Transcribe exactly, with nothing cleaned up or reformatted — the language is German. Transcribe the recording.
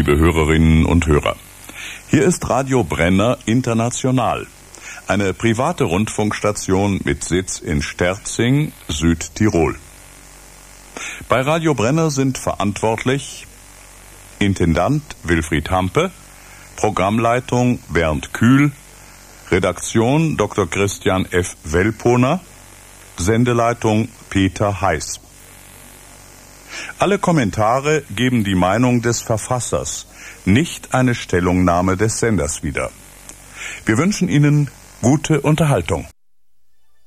liebe Hörerinnen und Hörer. Hier ist Radio Brenner International, eine private Rundfunkstation mit Sitz in Sterzing, Südtirol. Bei Radio Brenner sind verantwortlich Intendant Wilfried Hampe, Programmleitung Bernd Kühl, Redaktion Doktor Christian F. Welponer, Sendeleitung Peter Heiß. Alle Kommentare geben die Meinung des Verfassers, nicht eine Stellungnahme des Senders wieder. Wir wünschen Ihnen gute Unterhaltung.